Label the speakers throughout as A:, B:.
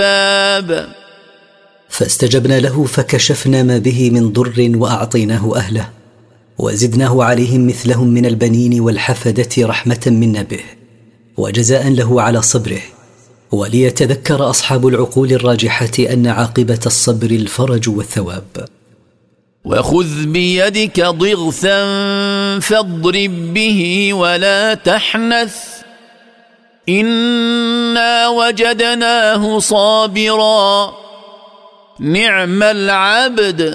A: فاستجبنا له فكشفنا ما به من ضر وأعطيناه أهله وزدناه عليهم مثلهم من البنين والحفدة رحمة منا به وجزاء له على صبره، وليتذكر أصحاب العقول الراجحة أن عاقبة الصبر الفرج والثواب.
B: وخذ بيدك ضغثا فاضرب به ولا تحنث إنا وجدناه صابرا نعم العبد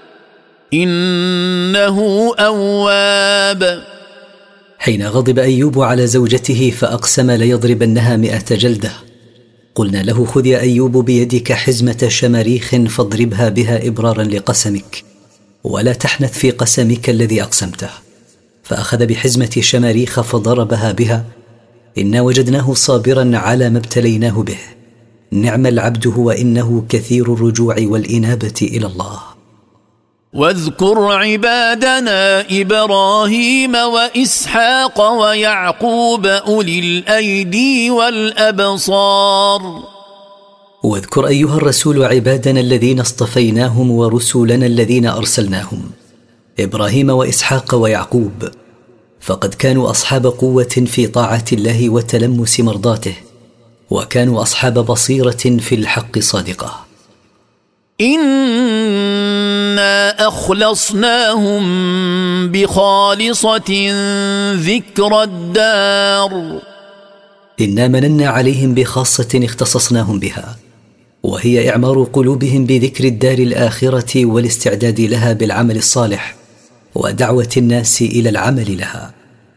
B: إنه أواب.
A: حين غضب أيوب على زوجته فأقسم ليضربنها 100 جلدة، قلنا له: خذ يا أيوب بيدك حزمة شماريخ فاضربها بها إبرارا لقسمك ولا تحنث في قسمك الذي أقسمته. فأخذ بحزمة شماريخ فضربها بها. إنا وجدناه صابرا على ما ابتليناه به نعم العبد هو إنه كثير الرجوع والإنابة إلى الله.
B: واذكر عبادنا إبراهيم وإسحاق ويعقوب أولي الأيدي والأبصار.
A: واذكر أيها الرسول عبادنا الذين اصطفيناهم ورسلنا الذين أرسلناهم إبراهيم وإسحاق ويعقوب، فقد كانوا أصحاب قوة في طاعة الله وتلمس مرضاته، وكانوا أصحاب بصيرة في الحق صادقة.
B: إنا أخلصناهم بخالصة ذكر الدار.
A: إنا مننا عليهم بخاصة اختصصناهم بها، وهي إعمار قلوبهم بذكر الدار الآخرة والاستعداد لها بالعمل الصالح ودعوة الناس إلى العمل لها.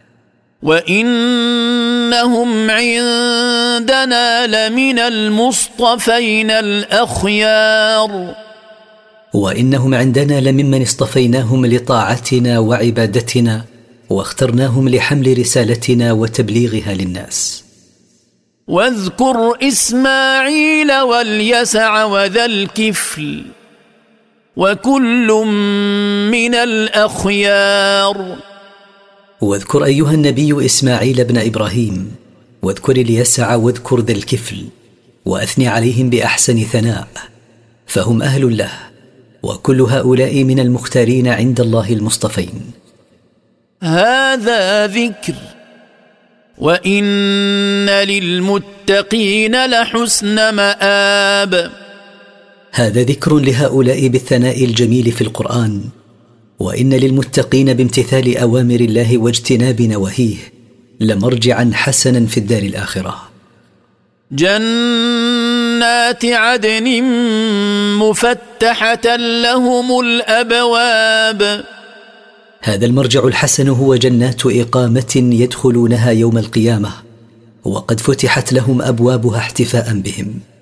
B: وإنهم عندنا لمن المصطفين الأخيار.
A: وإنهم عندنا لممن اصطفيناهم لطاعتنا وعبادتنا واخترناهم لحمل رسالتنا وتبليغها للناس.
B: واذكر إسماعيل واليسع وذا الكفل وكل من الأخيار.
A: واذكر أيها النبي إسماعيل بن إبراهيم، واذكر اليسع واذكر ذا الكفل، وأثني عليهم بأحسن ثناء، فهم أهل له، وكل هؤلاء من المختارين عند الله المصطفين.
B: هذا ذكر وإن للمتقين لحسن مآب.
A: هذا ذكر لهؤلاء بالثناء الجميل في القرآن، وإن للمتقين بامتثال أوامر الله واجتناب نواهيه لمرجعا حسنا في الدار الآخرة.
B: جنات عدن مفتحة لهم الأبواب.
A: هذا المرجع الحسن هو جنات إقامة يدخلونها يوم القيامة، وقد فتحت لهم أبوابها احتفاء بهم.